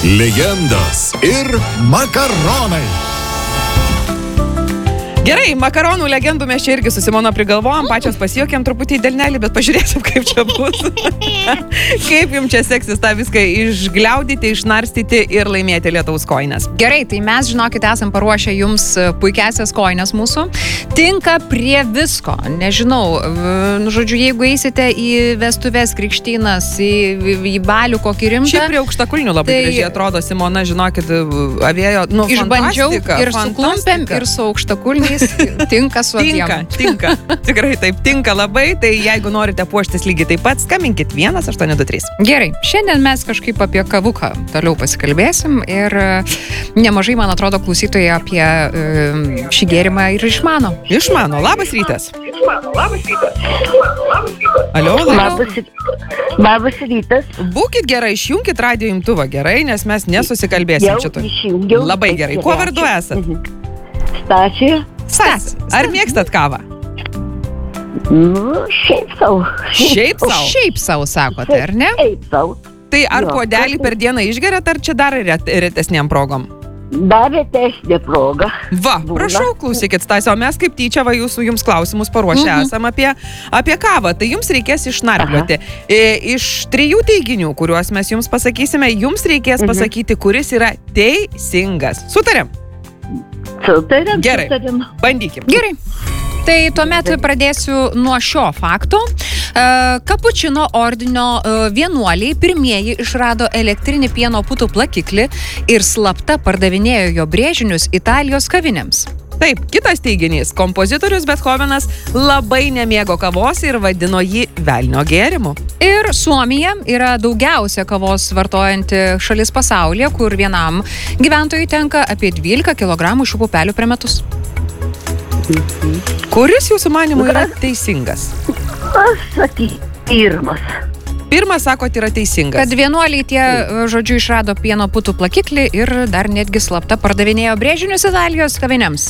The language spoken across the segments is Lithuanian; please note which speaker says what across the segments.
Speaker 1: Legendos ir makaronai.
Speaker 2: Gerai, makaronų legendų mes čia irgi su Simona prigalvojom, pačios pasijuokėm truputį delnelį, bet pažiūrėsim, kaip čia bus. Kaip jums čia seksis tą viską išgliaudyti, išnarstyti ir laimėti Lietaus kojines.
Speaker 3: Gerai, tai mes, žinokit, esam paruošę jums puikiasias kojines mūsų. Tinka prie visko. Nežinau, žodžiu, jeigu eisite į vestuvės, krikštynas, į balių kokį rimtą.
Speaker 2: Šiaip prie aukštakulnių labai gražiai atrodo, Simona, žinokit, avėjo,
Speaker 3: išbandžiau ir su klumpėm, ir su aukštakulniais. Tinka su abiem.
Speaker 2: Tinka. Tikrai taip, tinka labai. Tai jeigu norite puoštis lygiai taip pat, skambinkit 1823.
Speaker 3: Gerai, šiandien mes kažkaip apie kavuką toliau pasikalbėsim ir nemažai, man atrodo, klausytojai apie šį gėrimą ir išmano.
Speaker 2: Išmano. Labas rytas. Alio,
Speaker 4: Labas rytas.
Speaker 2: Būkit gerai, išjunkit radijo imtuvą gerai, nes mes nesusikalbėsim čia.
Speaker 4: Išjungiau.
Speaker 2: Labai gerai. Kuo vardu esat?
Speaker 4: Stasė.
Speaker 2: Stas. Ar mėgstat kavą?
Speaker 4: Šiaip sau.
Speaker 3: Šiaip sau, sakote, ar ne?
Speaker 4: Šiaip sau.
Speaker 2: Tai ar puodelį per dieną išgeriat, ar čia dar retesnėm progom?
Speaker 4: Dar retesnė proga.
Speaker 2: Va, prašau, klausykit, Stasė, o mes kaip tyčia jums klausimus paruošę esam apie kavą. Tai jums reikės išnarplioti. Iš 3 teiginių, kuriuos mes jums pasakysime, jums reikės pasakyti, kuris yra teisingas. Sutarėm?
Speaker 4: Sutarėm.
Speaker 2: Gerai, bandykim.
Speaker 3: Gerai. Tai tuomet pradėsiu nuo šio fakto. Kapučino ordino vienuoliai pirmieji išrado elektrinį pieno putų plakiklį ir slapta pardavinėjo jo brėžinius Italijos kavinėms.
Speaker 2: Taip, kitas teiginys. Kompozitorius Bethovenas labai nemėgo kavos ir vadino jį velnio gėrimu.
Speaker 3: Ir Suomija yra daugiausia kavos vartojanti šalis pasaulyje, kur vienam gyventojui tenka apie 12 kg šių pupelių per metus.
Speaker 2: Kuris jūsų manimų yra teisingas?
Speaker 4: Aš sakysiu, pirmas.
Speaker 2: Pirmas, sakot, yra teisingas.
Speaker 3: Kad vienuoliai tie, žodžiu, išrado pieno putų plakiklį ir dar netgi slapta pardavinėjo brėžinius Italijos kavinėms.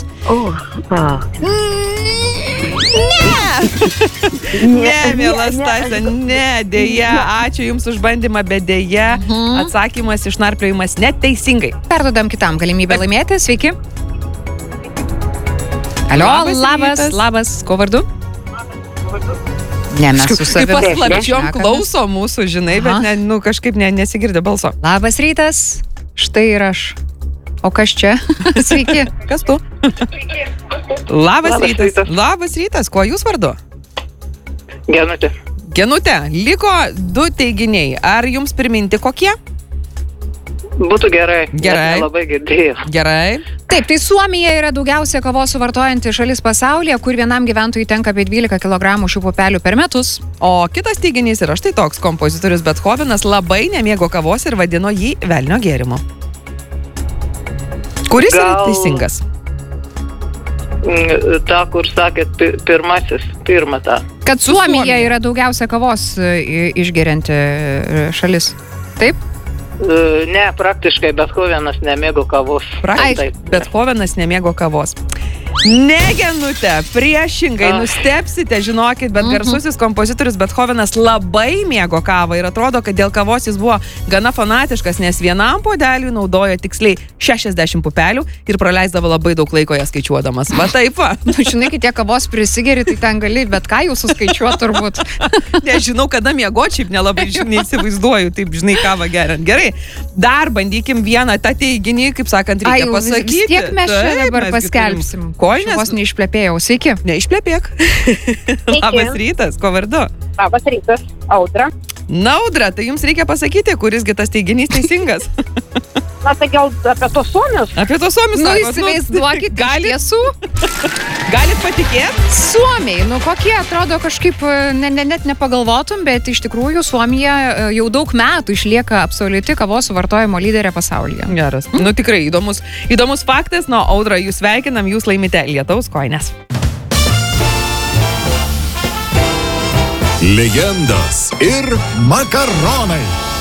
Speaker 2: Ne, mielas Stasė, ne, dėja. Ačiū jums už bandymą, bet dėja atsakymas išnarpliojimas neteisingai.
Speaker 3: Perduodam kitam galimybę laimėti. Sveiki. Alio, labas. Ko vardu? Ne, mes su savimi.
Speaker 2: Paslapčiom klauso mūsų, žinai, bet kažkaip nesigirdė balso.
Speaker 3: Labas rytas. Štai ir aš. O kas čia? Sveiki.
Speaker 2: Kas tu? Labas rytas. Labas rytas. Kuo jūs vardu?
Speaker 5: Genutė.
Speaker 2: Genutė. Liko 2 teiginiai. Ar jums priminti kokie?
Speaker 5: Būtų gerai.
Speaker 2: Gerai.
Speaker 5: Labai girdėjau.
Speaker 2: Gerai.
Speaker 3: Taip, tai Suomija yra daugiausia kavos suvartojanti šalis pasaulyje, kur vienam gyventojui tenka apie 12 kg šių pupelių per metus.
Speaker 2: O kitas teiginys yra štai toks. Kompozitorius Bethovenas labai nemėgo kavos ir vadino jį velnio gėrimu. Kuris yra teisingas?
Speaker 5: Ta, kur sakėt, pirma ta.
Speaker 3: Kad Suomija yra daugiausia kavos išgerianti šalis. Taip?
Speaker 5: Ne, praktiškai Bethovenas nemėgo kavos.
Speaker 2: Bethovenas nemėgo kavos. Ne, Genutė, priešingai nustepsite, žinokit, bet garsusis kompozitorius Bethovenas labai mėgo kavą ir atrodo, kad dėl kavos jis buvo gana fanatiškas, nes vienam puodeliui naudojo tiksliai 60 pupelių ir praleisdavo labai daug laiko ją skaičiuodamas. Va taip va.
Speaker 3: Žinai, kai tie kavos prisigeri, tai ten gali bet ką jau suskaičiuoti turbūt.
Speaker 2: Nežinau, kada miegoti, šiaip nelabai neįsivaizduoju, taip žinai kavą geriant. Gerai, dar bandykim vieną tą teiginį, kaip sakant, reikia pasakyti.
Speaker 3: Vis tiek mes čia dabar paskelbsim. Vos neišplepėjau. Sveiki.
Speaker 2: Neišplepėk. Labas rytas. Ko vardu?
Speaker 6: Labas rytas. Audra.
Speaker 2: Audra, tai jums reikia pasakyti, kurisgi tas teiginys teisingas.
Speaker 6: Na, tai gal apie tos suomius?
Speaker 2: Apie tos suomius.
Speaker 3: Įsivaizduokit, tiesų.
Speaker 2: Galit patikėti?
Speaker 3: Suomiai, kokie atrodo kažkaip net nepagalvotum, bet iš tikrųjų Suomija jau daug metų išlieka absoliuti kavos suvartojimo lyderė pasaulyje.
Speaker 2: Geras. Tikrai įdomus faktas. Audra, jūs sveikinam, jūs laimite Lietaus kojines.
Speaker 1: Legendos ir makaronai.